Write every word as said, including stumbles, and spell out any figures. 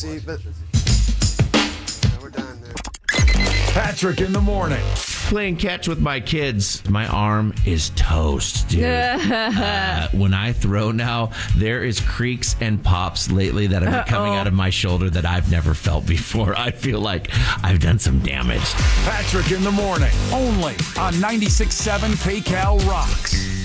see, but yeah, we're done, man. Patrick in the morning. Playing catch with my kids. My arm is toast, dude. uh, when I throw now, there is creaks and pops lately that have been coming out of my shoulder that I've never felt before. I feel like I've done some damage. Patrick in the morning. Only on ninety-six point seven K Cal Rocks.